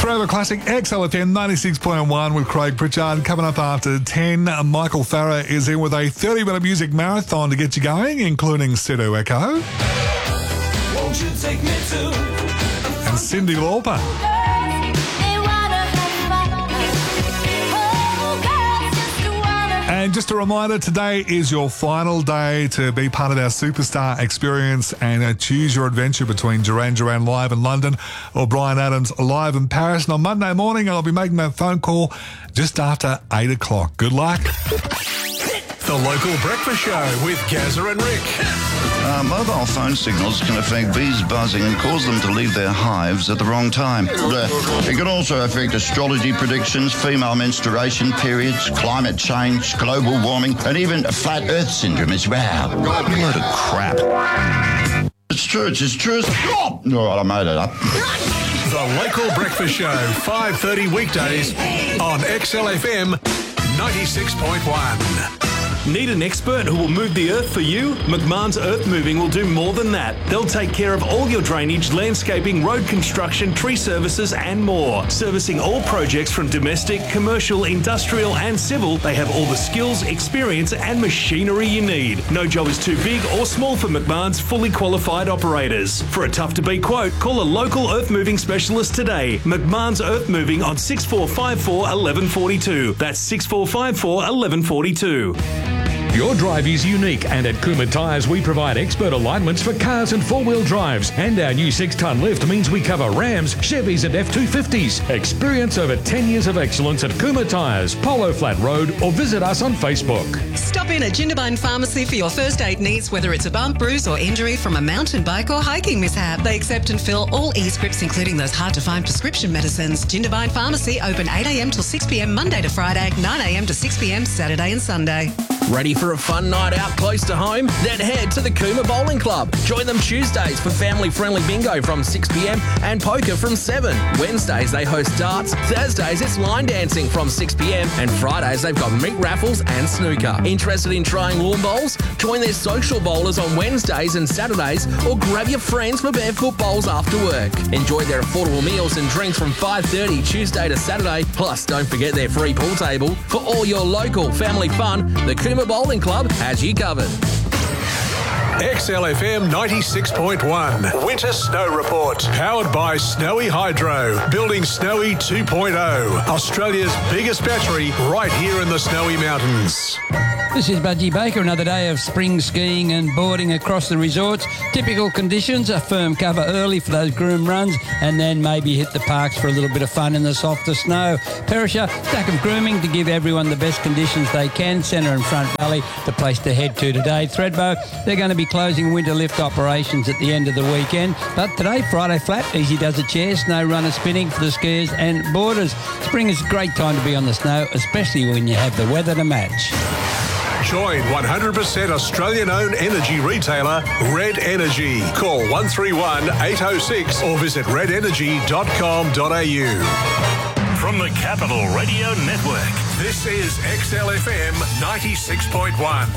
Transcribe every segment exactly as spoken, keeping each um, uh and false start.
Forever Classic, X L F M ninety-six point one with Craig Pritchard. Coming up after ten, Michael Farah is in with a thirty-minute music marathon to get you going, including Sido Echo. Won't you take me to and Cyndi Lauper. And just a reminder, today is your final day to be part of our Superstar experience and uh, choose your adventure between Duran Duran live in London or Bryan Adams live in Paris. And on Monday morning, I'll be making that phone call just after eight o'clock. Good luck. The Local Breakfast Show with Gazza and Rick. Uh, mobile phone signals can affect bees buzzing and cause them to leave their hives at the wrong time. Uh, it can also affect astrology predictions, female menstruation periods, climate change, global warming, and even flat earth syndrome as well. What a load of crap. It's true, it's as true as... Oh! All right, I made it up. The Local Breakfast Show, five thirty weekdays on X L F M ninety-six point one. Need an expert who will move the earth for you? McMahon's Earth Moving will do more than that. They'll take care of all your drainage, landscaping, road construction, tree services and more. Servicing all projects from domestic, commercial, industrial and civil, they have all the skills, experience and machinery you need. No job is too big or small for McMahon's fully qualified operators. For a tough-to-beat quote, call a local earth moving specialist today. McMahon's Earth Moving on six four five four, one one four two. That's six four five four, one one four two. Your drive is unique, and at Kuma Tyres we provide expert alignments for cars and four-wheel drives. And our new six-tonne lift means we cover Rams, Chevys and F two fifties. Experience over ten years of excellence at Kuma Tyres, Polo Flat Road, or visit us on Facebook. Stop in at Jindabyne Pharmacy for your first aid needs, whether it's a bump, bruise or injury from a mountain bike or hiking mishap. They accept and fill all e-scripts, including those hard-to-find prescription medicines. Jindabyne Pharmacy, open eight a.m. till six p.m. Monday to Friday, nine a.m. to six p.m. Saturday and Sunday. Ready for a fun night out close to home? Then head to the Cooma Bowling Club. Join them Tuesdays for family-friendly bingo from six p.m. and poker from seven. Wednesdays they host darts. Thursdays it's line dancing from six p.m. and Fridays they've got meat raffles and snooker. Interested in trying lawn bowls? Join their social bowlers on Wednesdays and Saturdays or grab your friends for barefoot bowls after work. Enjoy their affordable meals and drinks from five thirty Tuesday to Saturday. Plus, don't forget their free pool table. For all your local family fun, the Cooma Bowling Club has you covered. X L F M ninety-six point one. Winter Snow Report. Powered by Snowy Hydro. Building Snowy two point oh. Australia's biggest battery right here in the Snowy Mountains. This is Budgie Baker. Another day of spring skiing and boarding across the resorts. Typical conditions, a firm cover early for those groom runs and then maybe hit the parks for a little bit of fun in the softer snow. Perisher, stack of grooming to give everyone the best conditions they can. Centre and Front Valley, the place to head to today. Thredbo, they're going to be closing winter lift operations at the end of the weekend. But today, Friday flat, easy does a chair, snow runner spinning for the skiers and boarders. Spring is a great time to be on the snow, especially when you have the weather to match. Join one hundred percent Australian-owned energy retailer Red Energy. Call one three one, eight oh six or visit red energy dot com dot a u. From the Capital Radio Network, this is X L F M ninety-six point one.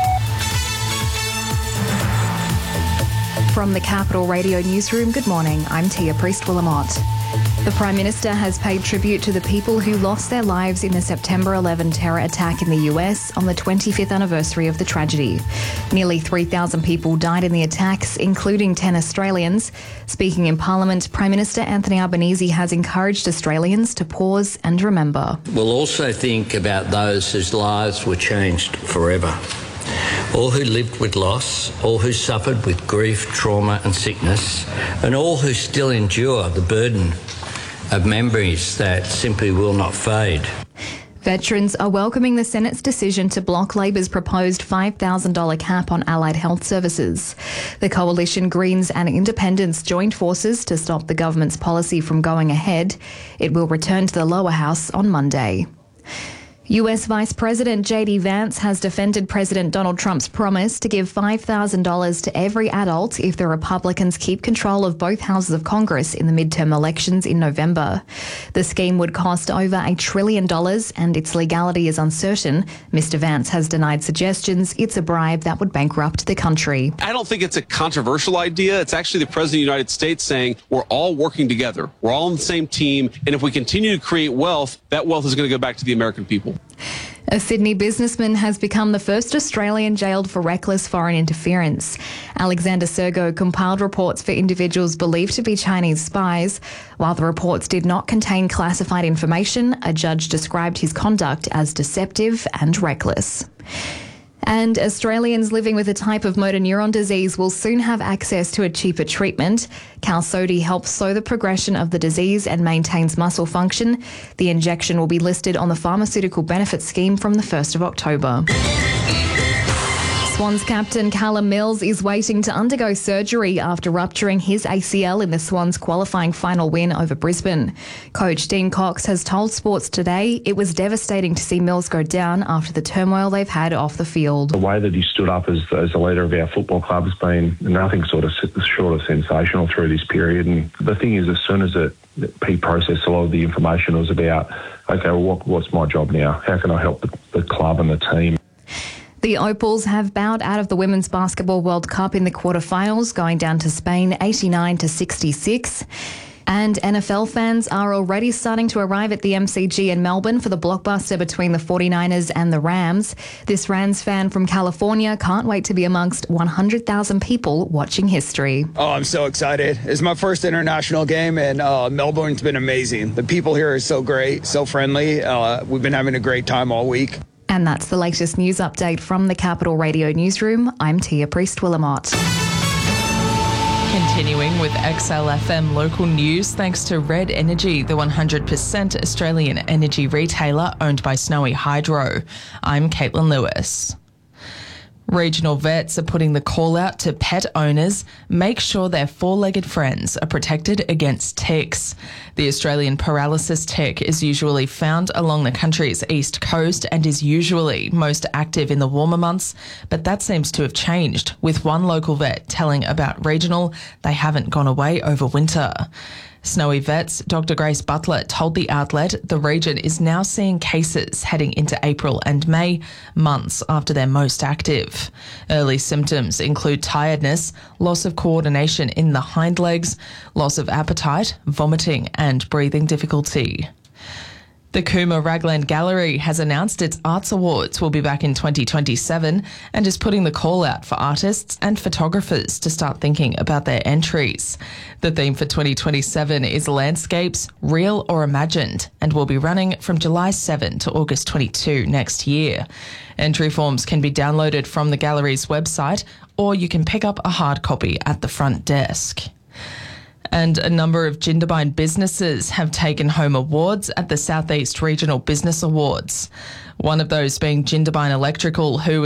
From the Capital Radio Newsroom, good morning. I'm Tia Priest-Willamott. The Prime Minister has paid tribute to the people who lost their lives in the September eleventh terror attack in the U S on the twenty-fifth anniversary of the tragedy. Nearly three thousand people died in the attacks, including ten Australians. Speaking in Parliament, Prime Minister Anthony Albanese has encouraged Australians to pause and remember. We'll also think about those whose lives were changed forever. All who lived with loss, all who suffered with grief, trauma and sickness, and all who still endure the burden of memories that simply will not fade. Veterans are welcoming the Senate's decision to block Labor's proposed five thousand dollars cap on allied health services. The Coalition, Greens and Independents joined forces to stop the government's policy from going ahead. It will return to the lower house on Monday. U S Vice President J D Vance has defended President Donald Trump's promise to give five thousand dollars to every adult if the Republicans keep control of both houses of Congress in the midterm elections in November. The scheme would cost over a trillion dollars and its legality is uncertain. Mister Vance has denied suggestions it's a bribe that would bankrupt the country. I don't think it's a controversial idea. It's actually the President of the United States saying we're all working together. We're all on the same team. And if we continue to create wealth, that wealth is going to go back to the American people. A Sydney businessman has become the first Australian jailed for reckless foreign interference. Alexander Sergo compiled reports for individuals believed to be Chinese spies. While the reports did not contain classified information, a judge described his conduct as deceptive and reckless. And Australians living with a type of motor neuron disease will soon have access to a cheaper treatment. Qalsody helps slow the progression of the disease and maintains muscle function. The injection will be listed on the Pharmaceutical Benefits Scheme from the first of October. Swans captain Callum Mills is waiting to undergo surgery after rupturing his A C L in the Swans' qualifying final win over Brisbane. Coach Dean Cox has told Sports Today it was devastating to see Mills go down after the turmoil they've had off the field. The way that he stood up as, as a leader of our football club has been nothing sort of short of sensational through this period. And the thing is, as soon as it, he processed a lot of the information, it was about, okay, well, what, what's my job now? How can I help the, the club and the team? The Opals have bowed out of the Women's Basketball World Cup in the quarterfinals, going down to Spain eighty-nine to sixty-six. And N F L fans are already starting to arrive at the M C G in Melbourne for the blockbuster between the forty-niners and the Rams. This Rams fan from California can't wait to be amongst one hundred thousand people watching history. Oh, I'm so excited. It's my first international game, and uh, Melbourne's been amazing. The people here are so great, so friendly. Uh, we've been having a great time all week. And that's the latest news update from the Capital Radio Newsroom. I'm Tia Priest-Willamot. Continuing with X L F M local news, thanks to Red Energy, the one hundred percent Australian energy retailer owned by Snowy Hydro. I'm Caitlin Lewis. Regional vets are putting the call out to pet owners, make sure their four-legged friends are protected against ticks. The Australian paralysis tick is usually found along the country's east coast and is usually most active in the warmer months, but that seems to have changed, with one local vet telling about regional they haven't gone away over winter. Snowy Vets, Doctor Grace Butler told the outlet the region is now seeing cases heading into April and May, months after they're most active. Early symptoms include tiredness, loss of coordination in the hind legs, loss of appetite, vomiting and breathing difficulty. The Cooma Ragland Gallery has announced its Arts Awards will be back in twenty twenty-seven and is putting the call out for artists and photographers to start thinking about their entries. The theme for twenty twenty-seven is Landscapes, Real or Imagined, and will be running from July seventh to August twenty-second next year. Entry forms can be downloaded from the gallery's website, or you can pick up a hard copy at the front desk. And a number of Jindabyne businesses have taken home awards at the Southeast Regional Business Awards. One of those being Jindabyne Electrical, who